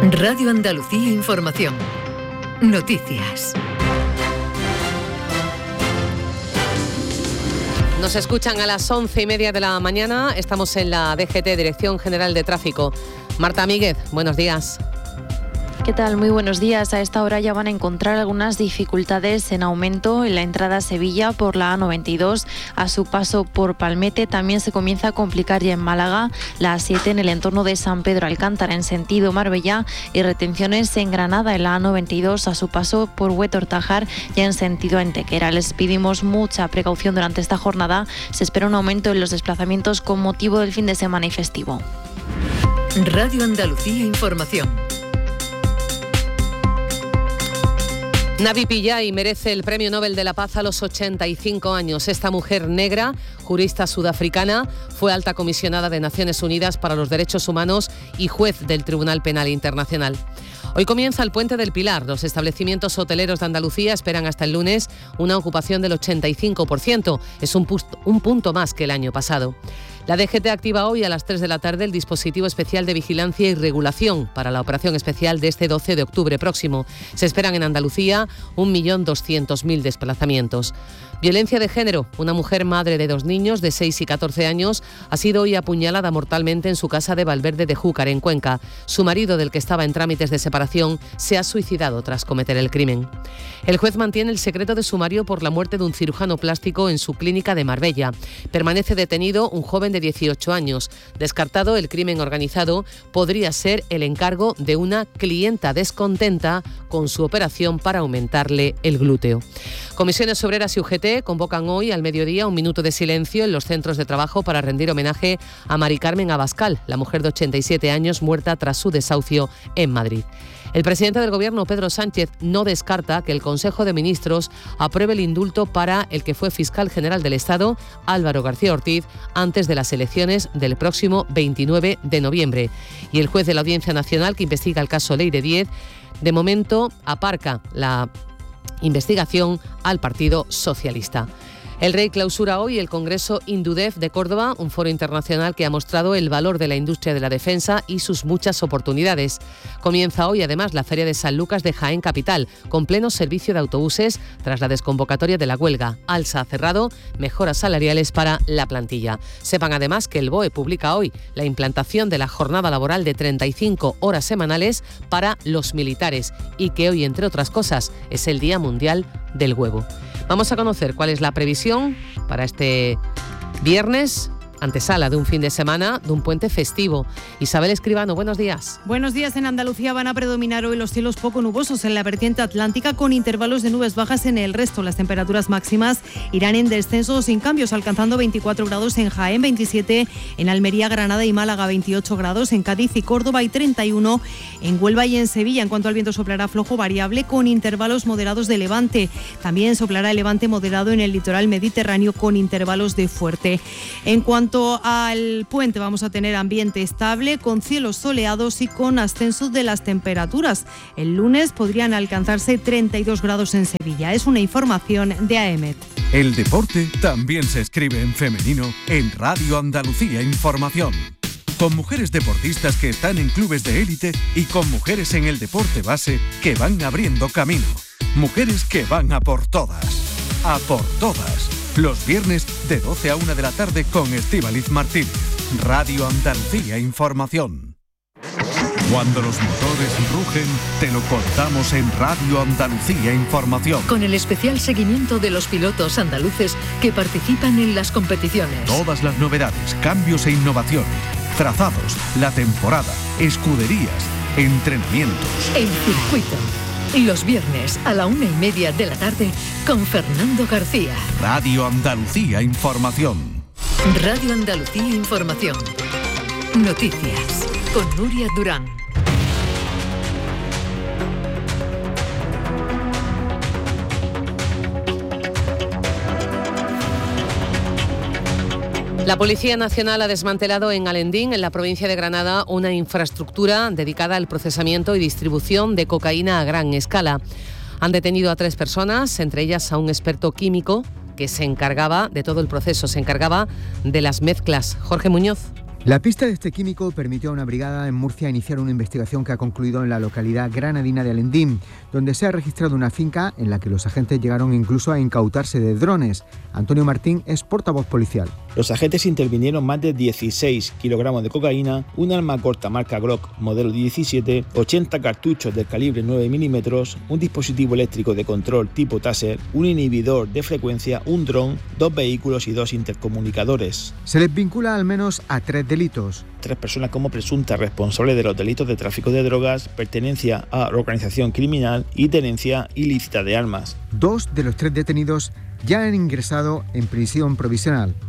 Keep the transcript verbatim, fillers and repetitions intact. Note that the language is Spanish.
Radio Andalucía Información. Noticias. Nos escuchan a las once y media de la mañana. Estamos en la D G T, Dirección General de Tráfico. Marta Míguez, buenos días. ¿Qué tal? Muy buenos días. A esta hora ya van a encontrar algunas dificultades en aumento en la entrada a Sevilla por la A noventa y dos. A su paso por Palmete también se comienza a complicar ya en Málaga, la A siete en el entorno de San Pedro Alcántara en sentido Marbella y retenciones en Granada en la A noventa y dos a su paso por Huetor-Tajar ya en sentido Antequera. Les pedimos mucha precaución durante esta jornada. Se espera un aumento en los desplazamientos con motivo del fin de semana y festivo. Radio Andalucía Información. Navi Pillay merece el Premio Nobel de la Paz a los ochenta y cinco años. Esta mujer negra, jurista sudafricana, fue alta comisionada de Naciones Unidas para los Derechos Humanos y juez del Tribunal Penal Internacional. Hoy comienza el Puente del Pilar. Los establecimientos hoteleros de Andalucía esperan hasta el lunes una ocupación del ochenta y cinco por ciento. Es un, pust- un punto más que el año pasado. La D G T activa hoy a las tres de la tarde el dispositivo especial de vigilancia y regulación para la operación especial de este doce de octubre próximo. Se esperan en Andalucía un millón doscientos mil desplazamientos. Violencia de género. Una mujer madre de dos niños de seis y catorce años ha sido hoy apuñalada mortalmente en su casa de Valverde de Júcar, en Cuenca. Su marido, del que estaba en trámites de separación, se ha suicidado tras cometer el crimen. El juez mantiene el secreto de sumario por la muerte de un cirujano plástico en su clínica de Marbella. Permanece detenido un joven de dieciocho años. Descartado el crimen organizado, podría ser el encargo de una clienta descontenta con su operación para aumentarle el glúteo. Comisiones Obreras y U G T convocan hoy al mediodía un minuto de silencio en los centros de trabajo para rendir homenaje a Mari Carmen Abascal, la mujer de ochenta y siete años muerta tras su desahucio en Madrid. El presidente del Gobierno, Pedro Sánchez, no descarta que el Consejo de Ministros apruebe el indulto para el que fue fiscal general del Estado, Álvaro García Ortiz, antes de las elecciones del próximo veintinueve de noviembre. Y el juez de la Audiencia Nacional, que investiga el caso Ley de diez, de momento aparca la investigación al Partido Socialista. El Rey clausura hoy el Congreso Indudef de Córdoba, un foro internacional que ha mostrado el valor de la industria de la defensa y sus muchas oportunidades. Comienza hoy además la Feria de San Lucas de Jaén Capital, con pleno servicio de autobuses tras la desconvocatoria de la huelga. Alsa ha cerrado, mejoras salariales para la plantilla. Sepan además que el B O E publica hoy la implantación de la jornada laboral de treinta y cinco horas semanales para los militares y que hoy, entre otras cosas, es el Día Mundial del Huevo. Vamos a conocer cuál es la previsión para este viernes, antesala de un fin de semana, de un puente festivo. Isabel Escribano, buenos días. Buenos días. En Andalucía van a predominar hoy los cielos poco nubosos en la vertiente atlántica, con intervalos de nubes bajas en el resto. Las temperaturas máximas irán en descenso sin cambios, alcanzando veinticuatro grados en Jaén, veintisiete en Almería, Granada y Málaga, veintiocho grados en Cádiz y Córdoba y treinta y uno en Huelva y en Sevilla. En cuanto al viento, soplará flojo variable con intervalos moderados de levante. También soplará el levante moderado en el litoral mediterráneo con intervalos de fuerte. En cuanto En cuanto al puente, vamos a tener ambiente estable con cielos soleados y con ascenso de las temperaturas. El lunes podrían alcanzarse treinta y dos grados en Sevilla. Es una información de A E M E T. El deporte también se escribe en femenino en Radio Andalucía Información. Con mujeres deportistas que están en clubes de élite y con mujeres en el deporte base que van abriendo camino. Mujeres que van a por todas. A por todas. Los viernes de doce a una de la tarde con Estíbaliz Martínez. Radio Andalucía Información. Cuando los motores rugen, te lo contamos en Radio Andalucía Información. Con el especial seguimiento de los pilotos andaluces que participan en las competiciones. Todas las novedades, cambios e innovaciones, trazados, la temporada, escuderías, entrenamientos. El circuito. Los viernes a la una y media de la tarde con Fernando García. Radio Andalucía Información. Radio Andalucía Información. Noticias con Nuria Durán. La Policía Nacional ha desmantelado en Alendín, en la provincia de Granada, una infraestructura dedicada al procesamiento y distribución de cocaína a gran escala. Han detenido a tres personas, entre ellas a un experto químico que se encargaba de todo el proceso, se encargaba de las mezclas. Jorge Muñoz. La pista de este químico permitió a una brigada en Murcia iniciar una investigación que ha concluido en la localidad granadina de Alendín, donde se ha registrado una finca en la que los agentes llegaron incluso a incautarse de drones. Antonio Martín es portavoz policial. Los agentes intervinieron más de dieciséis kilogramos de cocaína, un arma corta marca Glock modelo diecisiete, ochenta cartuchos del calibre nueve milímetros, un dispositivo eléctrico de control tipo Taser, un inhibidor de frecuencia, un dron, dos vehículos y dos intercomunicadores. Se les vincula al menos a tres delitos. Tres personas como presuntas responsables de los delitos de tráfico de drogas, pertenencia a organización criminal y tenencia ilícita de armas. Dos de los tres detenidos ya han ingresado en prisión provisional.